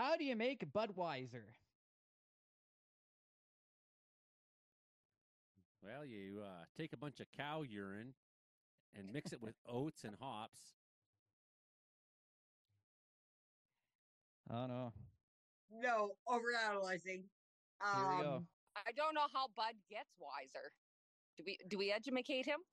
How do you make Budweiser? Well, you take a bunch of cow urine and mix it with oats and hops. Oh no. No, overanalyzing. Here we go. I don't know how Bud gets wiser. Do we educate him?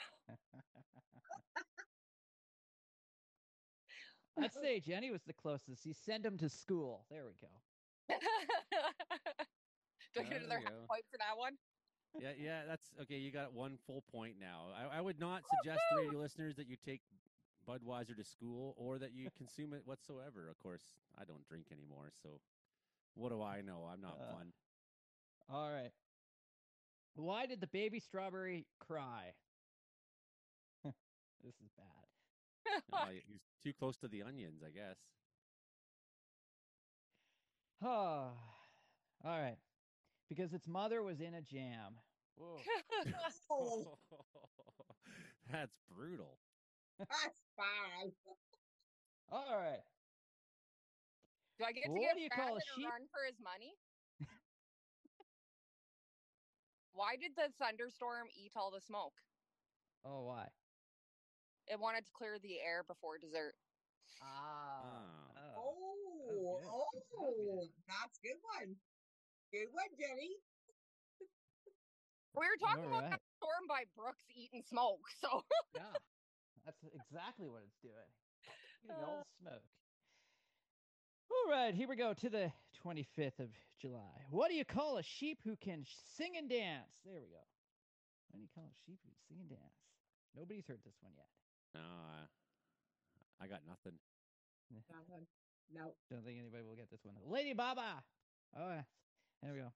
I'd say Jenny was the closest. You send him to school. There we go. Do I get another half point for that one? Yeah, that's okay. You got 1 full point now. I would not suggest to radio listeners that you take Budweiser to school or that you consume it whatsoever. Of course, I don't drink anymore, so what do I know? I'm not fun. All right. Why did the baby strawberry cry? This is bad. He's too close to the onions, I guess. Oh. All right. Because its mother was in a jam. Whoa. Oh, That's brutal. that's fine. All right. Do I get to What get do you call a Brandon sheep? run for his money? Why did the thunderstorm eat all the smoke? Oh, why? It wanted to clear the air before dessert. That's a good one. Good one, Jenny. We were talking All about right. that storm by Brooks eating smoke, so Yeah. That's exactly what it's doing. Eating all the smoke. All right, here we go to the 25th of July. What do you call a sheep who can sing and dance? There we go. What do you call a sheep who can sing and dance? Nobody's heard this one yet. No, I got nothing. No. Don't think anybody will get this one. Lady Baba. Oh, yeah. There we go.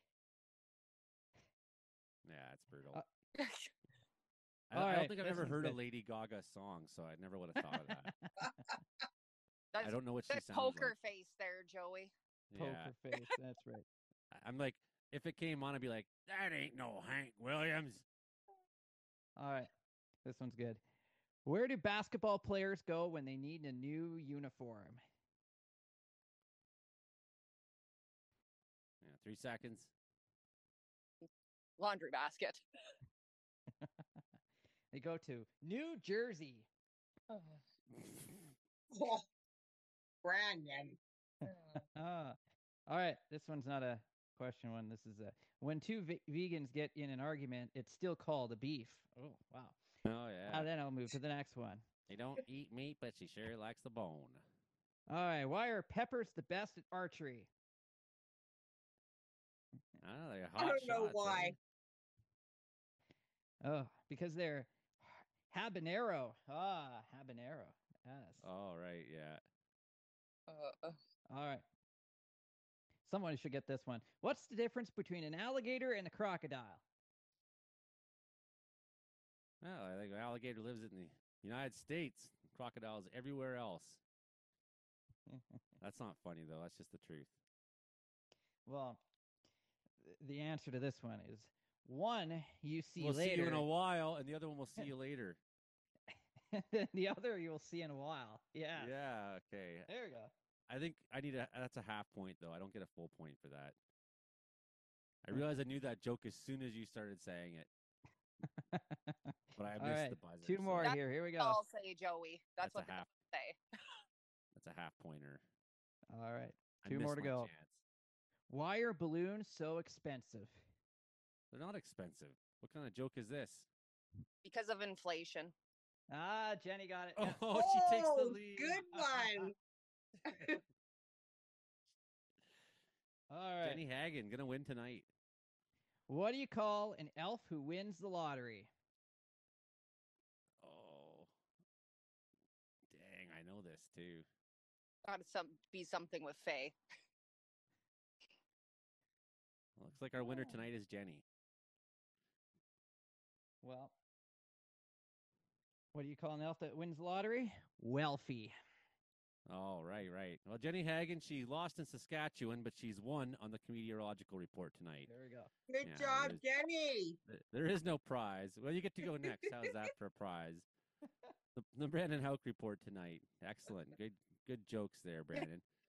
Yeah, it's brutal. I all don't right, think I've this ever one's heard a good. Lady Gaga song, so I never would have thought of that. that's I don't know what she that sounds poker like. face there, Joey. Poker face. That's right. I'm like, if it came on, I'd be like, that ain't no Hank Williams. All right. This one's good. Where do basketball players go when they need a new uniform? Yeah, 3 seconds. Laundry basket. They go to New Jersey. Oh, Brandon. All right. This one's not a question one. This is a when two vegans get in an argument, it's still called a beef. Oh, wow. Oh, yeah. Then I'll move to the next one. They don't eat meat, but she sure likes the bone. All right. Why are peppers the best at archery? Oh, they're I hot don't know shots, why. Oh, because they're habanero. Habanero. Yes. Oh, right, yeah. All right. Someone should get this one. What's the difference between an alligator and a crocodile? Well, I think an alligator lives in the United States. Crocodiles everywhere else. That's not funny, though. That's just the truth. Well, the answer to this one is one you see We'll later. see you in a while, and the other one will see you later. The other you'll see in a while. Yeah. Yeah, okay. There we go. I think I need that's a half point, though. I don't get a full point for that. I realized I knew that joke as soon as you started saying it. But I All missed right, the buzzer. two more so here. Here we go. I'll say Joey. That's That's what a half. they say. That's a half pointer. All right, I two more missed to my go. chance. Why are balloons so expensive? They're not expensive. What kind of joke is this? Because of inflation. Jenny got it. Oh, she takes the lead. Good one. All right. Jenny Hagen gonna win tonight. What do you call an elf who wins the lottery? Oh, dang! I know this too. Got to be something with Faye. Looks like our winner tonight is Jenny. Well, what do you call an elf that wins the lottery? Wealthy. Oh, right. Well, Jenny Hagen, she lost in Saskatchewan, but she's won on the meteorological report tonight. There we go. Good Yeah, job, there's- Jenny. There is no prize. Well, you get to go next. How's that for a prize? The Brandon Hauk report tonight. Excellent. Good jokes there, Brandon.